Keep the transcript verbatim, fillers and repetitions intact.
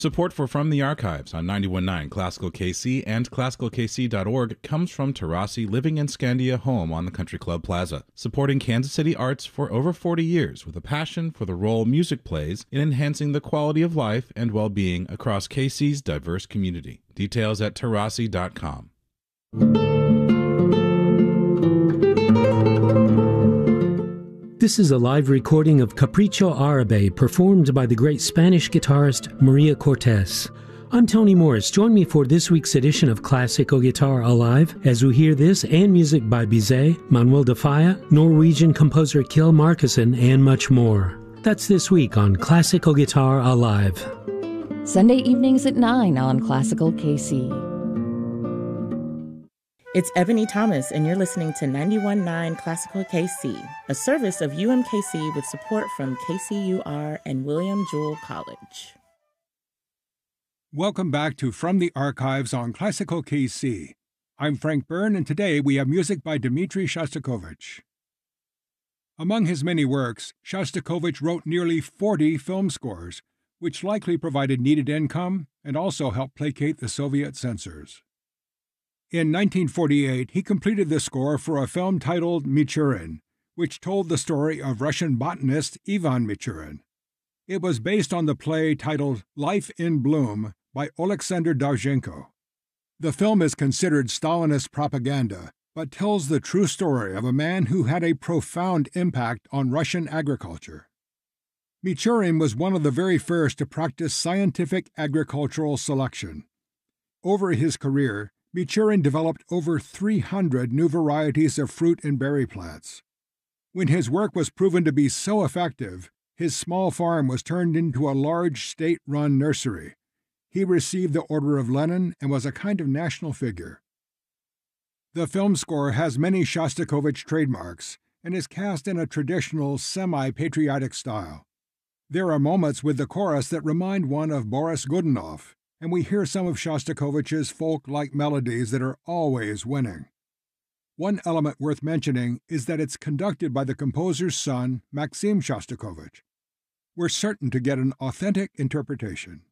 Support for From the Archives on ninety-one point nine Classical K C and classical k c dot org comes from Tarasi Living in Scandia Home on the Country Club Plaza, supporting Kansas City arts for over forty years with a passion for the role music plays in enhancing the quality of life and well-being across K C's diverse community. Details at tarasi dot com. This is a live recording of Capricho Árabe performed by the great Spanish guitarist Maria Cortés. I'm Tony Morris. Join me for this week's edition of Classical Guitar Alive as we hear this and music by Bizet, Manuel de Falla, Norwegian composer Kjell Markussen, and much more. That's this week on Classical Guitar Alive. Sunday evenings at nine on Classical K C. It's Ebony Thomas, and you're listening to ninety-one point nine Classical K C, a service of U M K C with support from K C U R and William Jewell College. Welcome back to From the Archives on Classical K C. I'm Frank Byrne, and today we have music by Dmitri Shostakovich. Among his many works, Shostakovich wrote nearly forty film scores, which likely provided needed income and also helped placate the Soviet censors. In nineteen forty-eight, he completed the score for a film titled Michurin, which told the story of Russian botanist Ivan Michurin. It was based on the play titled Life in Bloom by Alexander Dovzhenko. The film is considered Stalinist propaganda, but tells the true story of a man who had a profound impact on Russian agriculture. Michurin was one of the very first to practice scientific agricultural selection. Over his career, Michurin developed over three hundred new varieties of fruit and berry plants. When his work was proven to be so effective, his small farm was turned into a large state-run nursery. He received the Order of Lenin and was a kind of national figure. The film score has many Shostakovich trademarks and is cast in a traditional, semi-patriotic style. There are moments with the chorus that remind one of Boris Godunov, and we hear some of Shostakovich's folk-like melodies that are always winning. One element worth mentioning is that it's conducted by the composer's son, Maxim Shostakovich. We're certain to get an authentic interpretation.